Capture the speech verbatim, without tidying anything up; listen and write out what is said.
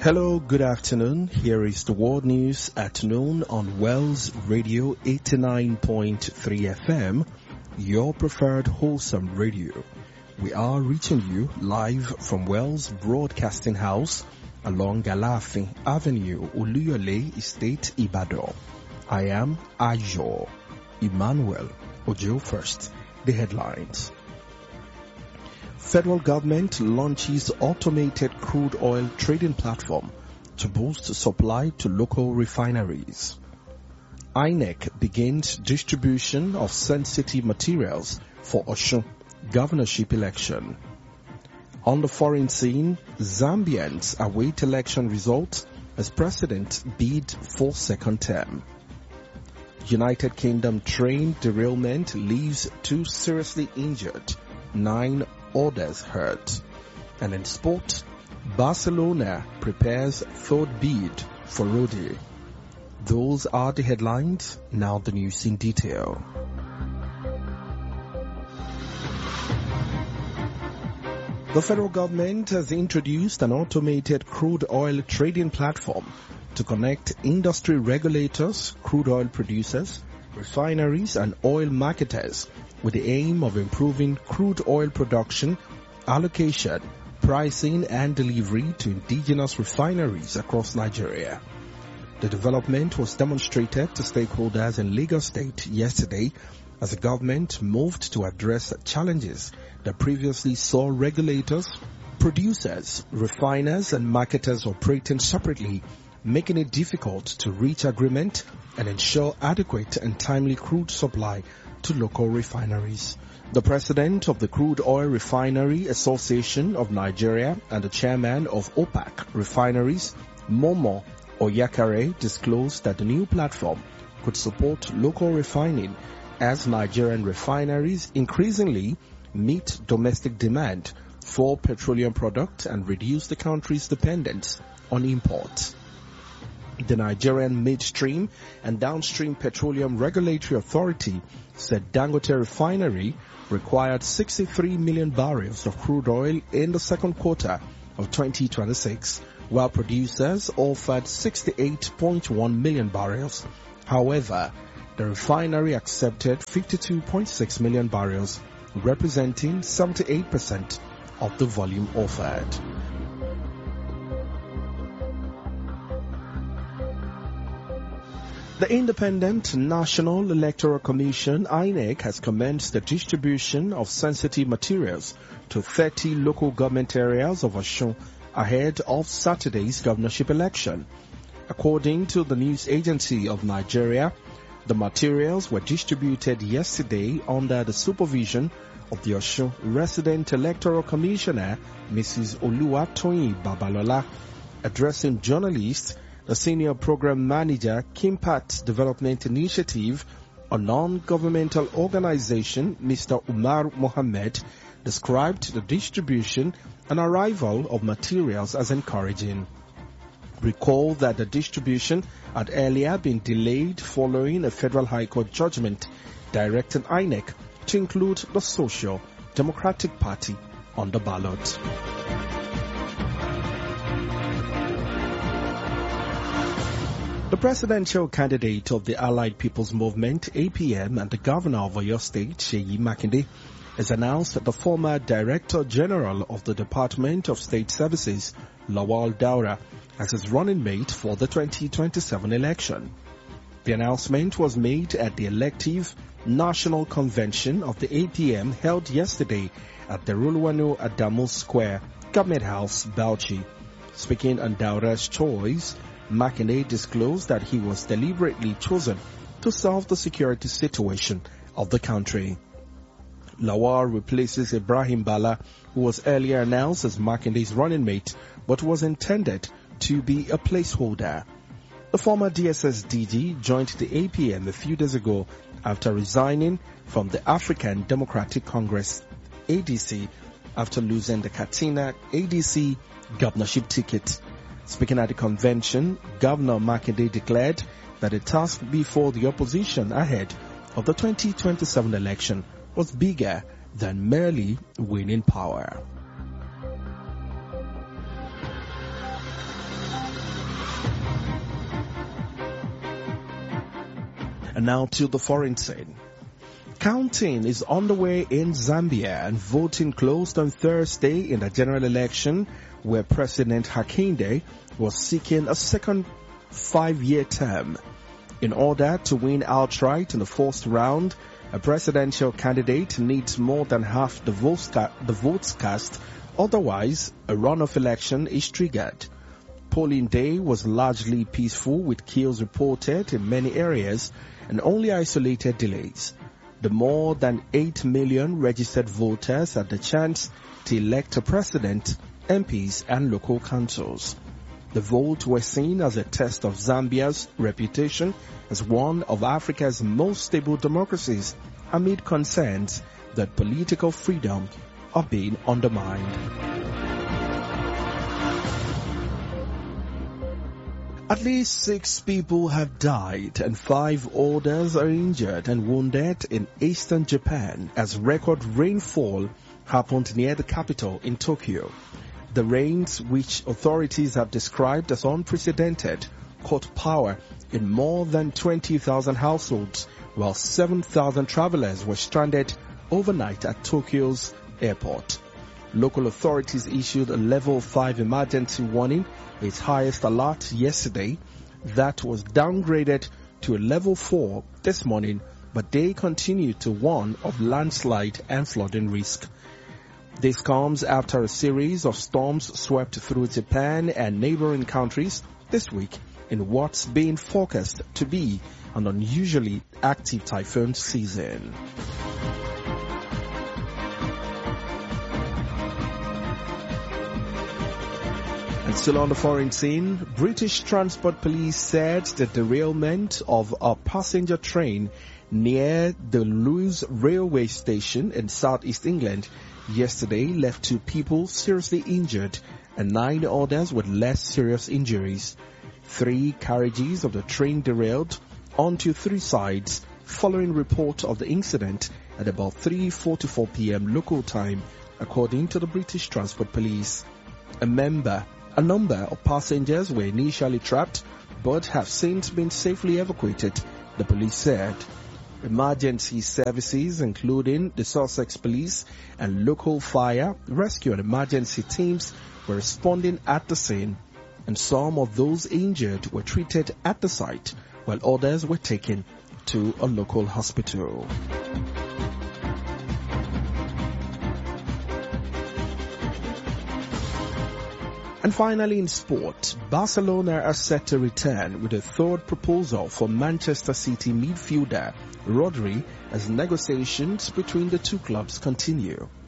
Hello, good afternoon. Here is the world news at noon on Wells Radio eighty-nine point three F M, your preferred wholesome radio. We are reaching you live from Wells Broadcasting House along Galafin Avenue, Oluyole Estate, Ibadan. I am Ajo Emmanuel Ojo. First, the headlines. Federal government launches automated crude oil trading platform to boost supply to local refineries. I N E C begins distribution of sensitive materials for Osun governorship election. On the foreign scene, Zambians await election results as president bid for second term. United Kingdom train derailment leaves two seriously injured, nine others hurt. And in sport, Barcelona prepares third bid for Rodri. Those are the headlines. Now the news in detail. The federal government has introduced an automated crude oil trading platform to connect industry regulators, crude oil producers, refineries and oil marketers with the aim of improving crude oil production, allocation, pricing and delivery to indigenous refineries across Nigeria. The development was demonstrated to stakeholders in Lagos State yesterday as the government moved to address challenges that previously saw regulators, producers, refiners and marketers operating separately, making it difficult to reach agreement and ensure adequate and timely crude supply to local refineries. The president of the Crude Oil Refinery Association of Nigeria and the chairman of OPAC Refineries, Momo Oyakare, disclosed that the new platform could support local refining as Nigerian refineries increasingly meet domestic demand for petroleum products and reduce the country's dependence on imports. The Nigerian Midstream and Downstream Petroleum Regulatory Authority said Dangote Refinery required sixty-three million barrels of crude oil in the second quarter of twenty twenty-six, while producers offered sixty-eight point one million barrels. However, the refinery accepted fifty-two point six million barrels, representing seventy-eight percent of the volume offered. The Independent National Electoral Commission, I N E C, has commenced the distribution of sensitive materials to thirty local government areas of Osun ahead of Saturday's governorship election. According to the news agency of Nigeria, the materials were distributed yesterday under the supervision of the Osun Resident Electoral Commissioner, Missus Oluwatoyin Babalola. Addressing journalists, the Senior Program Manager, Kimpat Development Initiative, a non-governmental organization, Mister Umar Mohammed, described the distribution and arrival of materials as encouraging. Recall that the distribution had earlier been delayed following a Federal High Court judgment directing I N E C to include the Social Democratic Party on the ballot. The presidential candidate of the Allied People's Movement, A P M, and the governor of Oyo State, Seyi Makinde, has announced that the former Director General of the Department of State Services, Lawal Daura, as his running mate for the twenty twenty-seven election. The announcement was made at the elective National Convention of the A P M held yesterday at the Ruluwanu Adamu Square, Government House, Bauchi. Speaking on Daura's choice, Makinde disclosed that he was deliberately chosen to solve the security situation of the country. Lawal replaces Ibrahim Bala, who was earlier announced as Makinde's running mate, but was intended to be a placeholder. The former D S S D G joined the A P M a few days ago after resigning from the African Democratic Congress, A D C, after losing the Katsina A D C governorship ticket. Speaking at the convention, Governor Makinde declared that the task before the opposition ahead of the twenty twenty-seven election was bigger than merely winning power. And now to the foreign scene. Counting is underway in Zambia and voting closed on Thursday in the general election where President Hakainde was seeking a second five-year term. In order to win outright in the first round, a presidential candidate needs more than half the votes, ca- the votes cast, otherwise a runoff election is triggered. Polling day was largely peaceful with queues reported in many areas and only isolated delays. The more than eight million registered voters had the chance to elect a president, M Ps and local councils. The vote was seen as a test of Zambia's reputation as one of Africa's most stable democracies amid concerns that political freedom are being undermined. At least six people have died and five others are injured and wounded in eastern Japan as record rainfall happened near the capital in Tokyo. The rains, which authorities have described as unprecedented, caught power in more than twenty thousand households, while seven thousand travelers were stranded overnight at Tokyo's airport. Local authorities issued a level five emergency warning, its highest alert yesterday, that was downgraded to a level four this morning, but they continue to warn of landslide and flooding risk. This comes after a series of storms swept through Japan and neighboring countries this week in what's being forecast to be an unusually active typhoon season. And still on the foreign scene, British Transport Police said the derailment of a passenger train near the Lewes railway station in southeast England yesterday left two people seriously injured and nine others with less serious injuries. Three carriages of the train derailed onto three sides following report of the incident at about three forty-four p.m. local time, according to the British Transport Police. A member, a number of passengers were initially trapped but have since been safely evacuated, the police said. Emergency services, including the Sussex Police and local fire, rescue and emergency teams, were responding at the scene, and some of those injured were treated at the site, while others were taken to a local hospital. And finally in sport, Barcelona are set to return with a third proposal for Manchester City midfielder Rodri as negotiations between the two clubs continue.